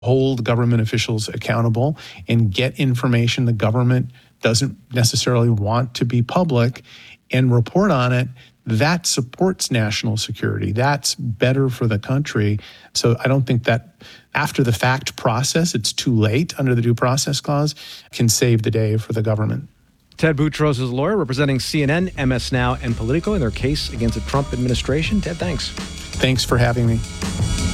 hold government officials accountable and get information the government doesn't necessarily want to be public and report on it, that supports national security. That's better for the country. So I don't think that after the fact process, it's too late under the Due Process Clause, can save the day for the government. Ted Boutros is a lawyer representing CNN, MS Now, and Politico in their case against the Trump administration. Ted, thanks. Thanks for having me.